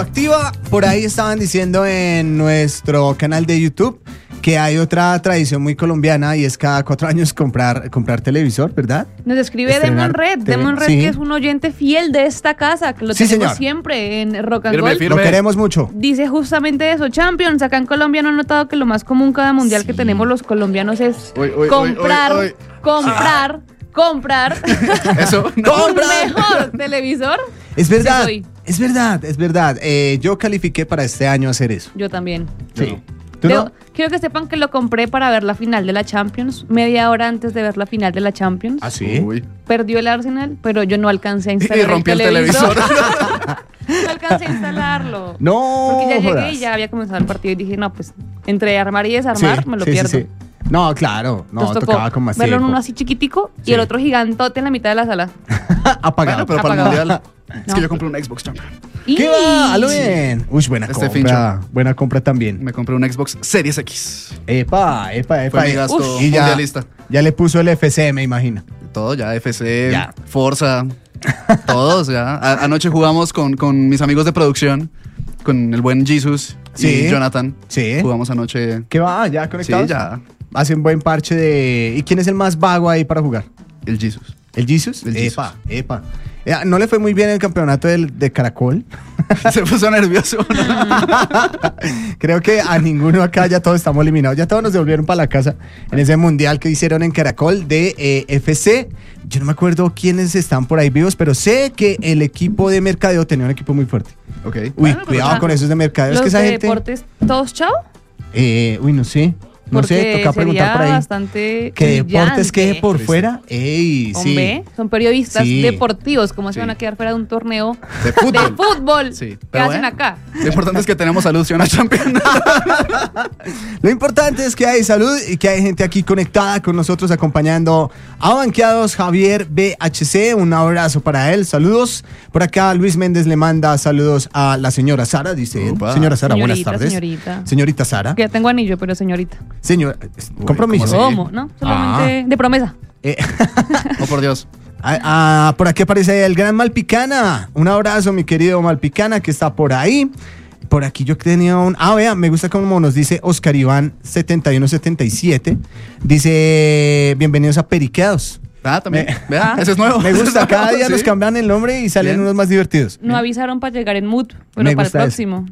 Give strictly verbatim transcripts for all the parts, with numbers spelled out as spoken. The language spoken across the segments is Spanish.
Radioactiva, por ahí estaban diciendo en nuestro canal de YouTube que hay otra tradición muy colombiana y es cada cuatro años comprar, comprar televisor, ¿verdad? Nos escribe Estrenar Demon Red, tele- Demon Red, sí. que es un oyente fiel de esta casa, que lo Sí, tenemos señor. siempre en Rock and Firme, Roll. firme. Lo queremos mucho. Dice justamente eso, Champions, acá en Colombia no han notado que lo más común cada mundial que tenemos los colombianos es Uy, uy, comprar, uy, uy, uy. comprar, comprar Eso. un ¡Compra! mejor televisor. Es verdad, Sí soy. es verdad, es verdad. Eh, yo califiqué para este año hacer eso. Yo también. Sí. ¿Tú Debo- no? Quiero que sepan que lo compré para ver la final de la Champions, media hora antes de ver la final de la Champions. ¿Ah, sí? Uy. Perdió el Arsenal, pero yo no alcancé a Y instalar rompí el televisor. No alcancé a instalarlo. No Porque ya llegué jodas. y ya había comenzado el partido y dije, no, pues entre armar y desarmar Sí, me lo sí, sí, pierdo. sí. No, claro, no, Entonces tocó tocaba con más verlo en tiempo. uno así chiquitico Sí. y el otro gigantote en la mitad de la sala. Apagado. Bueno, pero para el Apagado. mundial. Es No. que yo compré un Xbox Champion. ¿Qué Y- va? ¡Halo bien! Uy, buena Este compra. Buena compra también. Me compré un Xbox Series X. Epa, epa, epa. Fue mi gasto Uf, y ya, mundialista. ya le puso el F C, me imagino. Todo ya, F C, Ya. Forza, todos ya. A- anoche jugamos con, con mis amigos de producción, con el buen Jesus Sí. y Jonathan. Sí. Jugamos anoche. ¿Qué va? ¿Ya Sí, conectados? ya. Hacen buen parche de... ¿Y quién es el más vago ahí para jugar? El Jesus. ¿El Jesus? El Jesus. Epa, epa. Eh, ¿No le fue muy bien el campeonato del, de Caracol? Se puso nervioso. Creo que a ninguno acá ya todos estamos eliminados. Ya todos nos devolvieron para la casa en ese mundial que hicieron en Caracol de eh, F C. Yo no me acuerdo quiénes están por ahí vivos, pero sé que el equipo de mercadeo tenía un equipo muy fuerte. Ok. Uy, Bueno, pero cuidado ya- con esos de mercadeo. Es Los que esa de gente... deportes, ¿todos chao? Eh, uy, no sé. No sé, Porque toca preguntar sería por ahí. bastante ¿Qué deportes quede humillante. por fuera? Ey, sí. Hombre, son periodistas Sí. deportivos, ¿cómo se Sí. van a quedar fuera de un torneo De fútbol. de fútbol? Sí, ¿Qué pero hacen bueno. acá? Lo importante es que tenemos salud, ¿sí o no, Champion? Lo importante es que hay salud y que hay gente aquí conectada con nosotros acompañando a Banqueados Javier B H C. Un abrazo para él. Saludos. Por acá Luis Méndez le manda saludos a la señora Sara. Dice, él. Opa. Señora Sara, buenas Señorita, tardes. señorita. Señorita Sara. Que ya tengo anillo, pero señorita. Señor, Uy, compromiso. ¿cómo así? ¿Cómo? ¿No? Solamente de promesa. Eh, Oh, por Dios. ah, ah, por aquí aparece el gran Malpicana. Un abrazo, mi querido Malpicana, que está por ahí. Por aquí yo tenía un... Ah, vea, me gusta como nos dice Oscar Iván setenta y uno setenta y siete. Dice, bienvenidos a Periqueados. Ah, también. Me- Vea, ese es nuevo. Me gusta, cada día Sí. nos cambian el nombre y salen Bien. unos más divertidos. No avisaron para llegar en mood, pero Me para el gusta eso. próximo.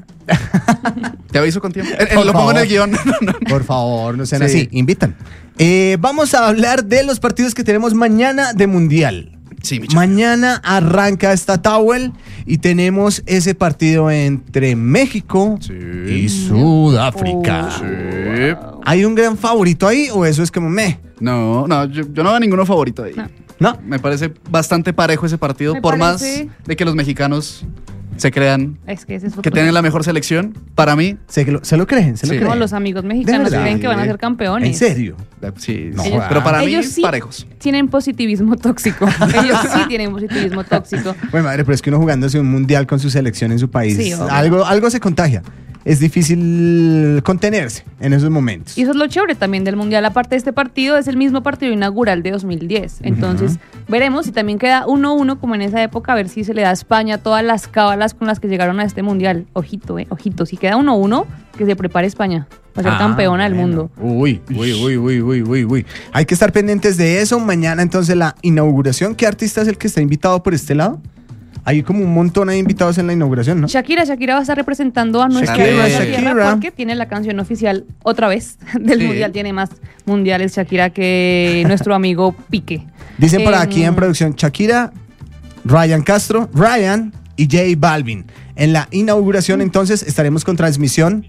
Te aviso con tiempo. Eh, eh, Por lo pongo en favor. el guión. No, no. Por favor, no sean Sí. así, invitan. Eh, vamos a hablar de los partidos que tenemos mañana de Mundial. Sí, mi chavo. Mañana arranca esta Towel y tenemos ese partido entre México Sí. y Sudáfrica. Sí. ¿Hay un gran favorito ahí o eso es como meh? No, no, yo, yo no veo ninguno favorito ahí. No. ¿No? Me parece bastante parejo ese partido, Me por parece- más de que los mexicanos se crean Es que ese es otro que tienen la mejor selección. Para mí, ¿Se, que lo, ¿se lo creen? ¿Se lo Sí. creen? No, los amigos mexicanos verdad? creen que van a ser ¿En campeones. serio? eh, sí, No sí, jodas. pero para mí, Ellos sí parejos. tienen positivismo tóxico. Ellos sí tienen positivismo tóxico. Bueno, madre, pero es que uno jugándose un mundial con su selección en su país, Sí, obvio. algo, algo se contagia. Es difícil contenerse en esos momentos. Y eso es lo chévere también del Mundial. Aparte de este partido, es el mismo partido inaugural de dos mil diez. Entonces, veremos si también queda uno uno como en esa época, a ver si se le da a España todas las cábalas con las que llegaron a este Mundial. Ojito, eh, ojito. Si queda uno uno, que se prepare España. Va a ser Ah, campeona del bueno. mundo. Uy, uy, uy, uy, uy, uy, uy. Hay que estar pendientes de eso. Mañana entonces la inauguración. ¿Qué artista es el que está invitado por este lado? Hay como un montón de invitados en la inauguración, ¿no? Shakira, Shakira va a estar representando a nuestra Shakira, hermosa tierra Shakira. porque tiene la canción oficial otra vez del Sí. Mundial. Tiene más mundiales Shakira que nuestro amigo Piqué. Dicen por Em, aquí en producción Shakira, Ryan Castro, Ryan y J Balvin. En la inauguración entonces estaremos con transmisión.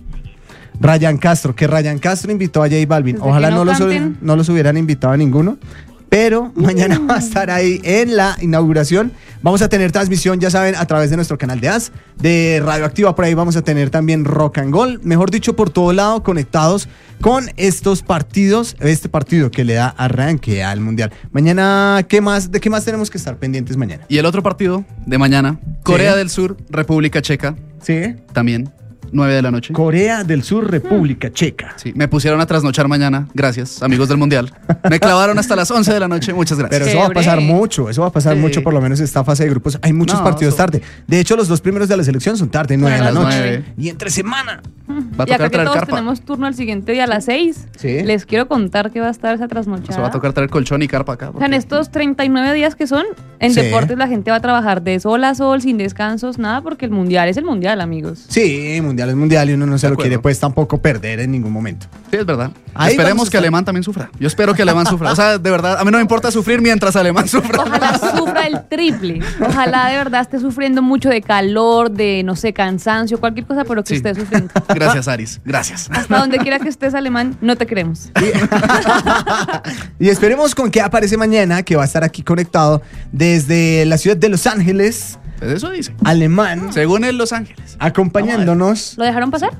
Ryan Castro, que Ryan Castro invitó a J Balvin. Desde Ojalá que no no, los, canten. no los hubieran invitado a ninguno. Pero mañana va a estar ahí en la inauguración. Vamos a tener transmisión, ya saben, a través de nuestro canal de A S, de Radioactiva. Por ahí vamos a tener también Rock and Gold. Mejor dicho, por todo lado, conectados con estos partidos. Este partido que le da arranque al Mundial. Mañana, ¿qué más? ¿De qué más tenemos que estar pendientes mañana? Y el otro partido de mañana, Corea Sí. del Sur, República Checa, Sí. también. nueve de la noche. Corea del Sur, República Checa. Sí, me pusieron a trasnochar mañana, gracias, amigos del Mundial. Me clavaron hasta las once de la noche, muchas gracias. Pero eso va a Chévere. pasar mucho, eso va a pasar Sí. mucho, por lo menos esta fase de grupos. Hay muchos No, partidos eso- tarde. De hecho, los dos primeros de la selección son tarde, nueve de A la las noche. nueve. Y entre semana. Va a Y acá tocar que traer todos carpa. tenemos turno al siguiente día a las seis, Sí. les quiero contar que va a estar esa trasnochada. Se va a tocar traer colchón y carpa acá. O sea, en porque- estos treinta y nueve días que son, en Sí. deportes la gente va a trabajar de sol a sol, sin descansos, nada, porque el mundial es el mundial, amigos. Sí, mundial es mundial y uno no se De lo acuerdo. quiere pues tampoco perder en ningún momento. Sí, es verdad. Ahí vamos Esperemos a que estar. Alemán también sufra. Yo espero que Alemán sufra. O sea, de verdad, a mí no me importa sufrir mientras Alemán sufra. Ojalá sufra el triple. Ojalá de verdad esté sufriendo mucho de calor, de, no sé, cansancio, cualquier cosa, pero que Sí. esté sufriendo. Gracias, Aris. Gracias. Hasta donde quiera que estés, alemán, no te queremos. Y esperemos con que aparece mañana, que va a estar aquí conectado desde la ciudad de Los Ángeles, Pues eso dice. alemán, Según él, Los Ángeles. acompañándonos. ¿Lo dejaron pasar?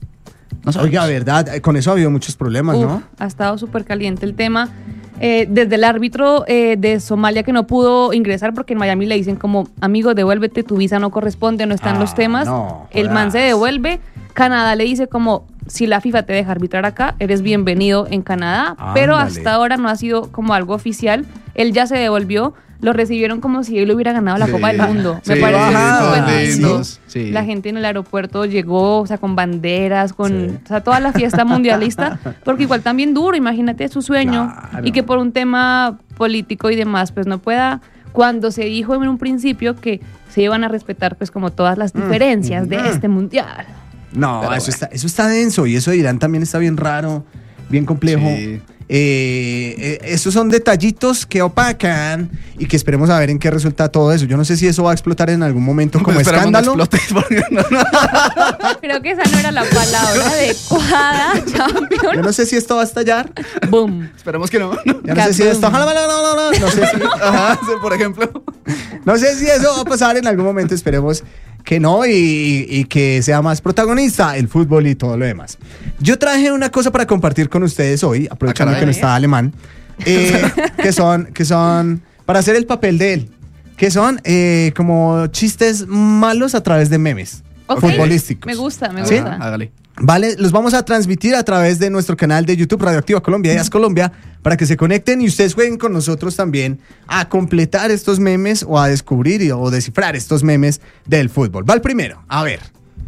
No sabemos. Oiga, verdad, con eso ha habido muchos problemas, Uf, ¿no? ha estado súper caliente el tema. Eh, desde el árbitro eh, de Somalia que no pudo ingresar porque en Miami le dicen como, amigo, devuélvete, tu visa no corresponde, no están Ah, los temas. no, el man se jodas. devuelve. Canadá le dice como, si la FIFA te deja arbitrar acá, eres bienvenido en Canadá. Pero Ándale. hasta ahora no ha sido como algo oficial. Él ya se devolvió. Lo recibieron como si él hubiera ganado la Sí. Copa del Mundo. Me Sí, pareció Ajá, todos súper sí. lindo. lindos. Sí. La gente en el aeropuerto llegó, o sea, con banderas, con Sí. o sea, toda la fiesta mundialista, porque igual también duro, imagínate su sueño, Claro. y que por un tema político y demás, pues no pueda, cuando se dijo en un principio que se iban a respetar pues como todas las diferencias de mm. este mundial. No, Pero eso, bueno. está, eso está denso y eso de Irán también está bien raro, bien complejo. Sí. Eh, eh, esos son detallitos que opacan y que esperemos a ver en qué resulta todo eso. Yo no sé si eso va a explotar en algún momento como Pues esperemos escándalo. no explote, porque no- no. Creo que esa no era la palabra adecuada, Yo champion. no sé si esto va a estallar. Boom. Esperemos que no. Yo no sé si esto. No, no, no, no, no sé si, Ajá, sí, por ejemplo. no sé si eso va a pasar en algún momento. Esperemos que no y, y que sea más protagonista el fútbol y todo lo demás. Yo traje una cosa para compartir con ustedes hoy, aprovechando Ah, caray. que no está alemán, eh, que son, que son para hacer el papel de él, que son eh, como chistes malos a través de memes Ok. futbolísticos. Me gusta, me ¿Sí? gusta. Hágale. Vale, los vamos a transmitir a través de nuestro canal de YouTube Radioactiva Colombia, Ideas Colombia, para que se conecten y ustedes jueguen con nosotros también a completar estos memes o a descubrir y- o descifrar estos memes del fútbol. Va el primero, a ver.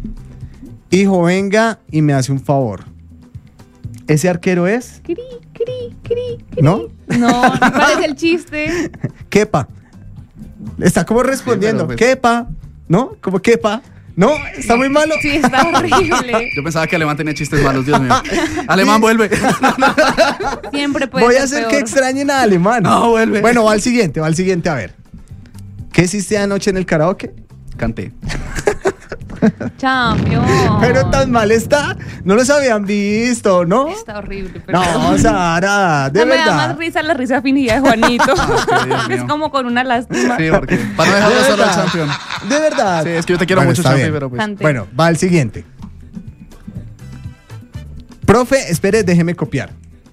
Hijo, venga y me hace un favor. ¿Ese arquero es? Cri, cri, cri, cri. ¿No? No, ¿cuál es el chiste? Kepa. Está como respondiendo. Sí, pero pues- Kepa. ¿No? Como Kepa. No, está muy malo. Sí, está horrible. Yo pensaba que Alemán tenía chistes malos, Dios mío. Alemán vuelve. Siempre puede Voy ser a hacer peor. que extrañen a Alemán. No, vuelve. Bueno, va al siguiente, va al siguiente, a ver. ¿Qué hiciste anoche en el karaoke? Canté. Champion. Pero tan mal está. No los habían visto, ¿no? Está horrible. Pero No, Sara, de no me da verdad. más risa la risa fingida de Juanito. Ah, Dios Es mío. como con una lástima. Sí, porque para no dejarlo De solo al verdad. campeón. De verdad. Sí, es que yo te quiero Bueno, mucho, está Champi, bien. pero pues. Cante. Bueno, va al siguiente. Profe, espere, déjeme copiar.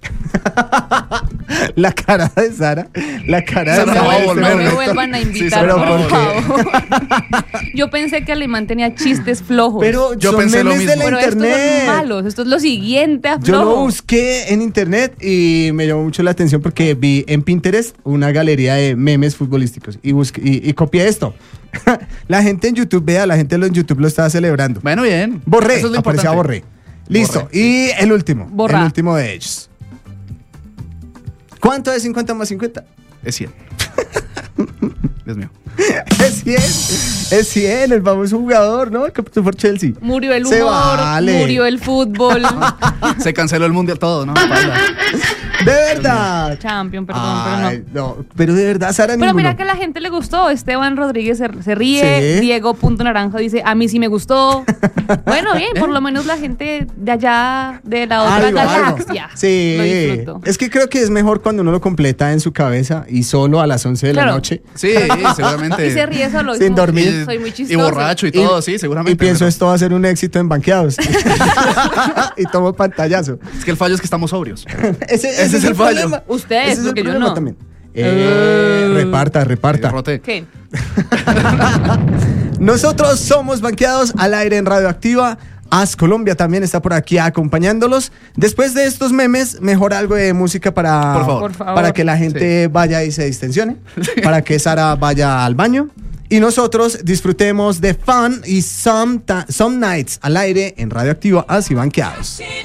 La cara de Sara. La cara Sara de se va a Sara. volver, No me Néstor. vuelvan a Sí, invitar, pero por ¿por qué? favor. Yo pensé que Alemán tenía chistes flojos. Pero Yo son pensé lo memes de mismo. la Pero estos internet. son malos. Esto es lo siguiente a Yo lo flojo. busqué en internet y me llamó mucho la atención porque vi en Pinterest una galería de memes futbolísticos y, busqué, y, y copié esto. La gente en YouTube, vea, la gente en YouTube lo estaba celebrando. Bueno, bien. Borré, Eso es lo aparecía importante. borré. Listo. Borré. Y el último. Borra. El último de ellos. ¿Cuánto es cincuenta más cincuenta? Es cien. Dios mío. Es cien. Es cien, el famoso jugador, ¿no? El que pasó por Chelsea. Murió el Se humor, vale. murió el fútbol. Se canceló el mundial todo, ¿no? Baila. De verdad. Champion, perdón, pero no. Ay, no. Pero de verdad, Sara, Pero ninguno. mira que a la gente le gustó. Esteban Rodríguez se, se ríe. Sí. Diego Punto Naranja dice, a mí sí me gustó. Bueno, bien, por lo menos la gente de allá, de la otra Algo, algo. galaxia, Sí. lo disfrutó. Es que creo que es mejor cuando uno lo completa en su cabeza y solo a las once de la Claro. noche. Sí, seguramente. Y se ríe solo. Sin como, dormir. Soy muy Y chistoso. borracho y todo, sí, seguramente. Y pienso pero- esto va a ser un éxito en banqueados. Y tomo pantallazo. Es que el fallo es que estamos sobrios. Ese, ese es el fallo. problema. Ustedes, Ese es el porque yo problema no. también. Eh, reparta, reparta. Rote. ¿Qué? Nosotros somos banqueados al aire en Radioactiva. As Colombia también está por aquí acompañándolos. Después de estos memes, mejor algo de música para, Por favor. Por favor. para que la gente vaya y se distensione, para que Sara vaya al baño y nosotros disfrutemos de Fun y Some, Ta- Some Nights al aire en Radioactiva, así banqueados.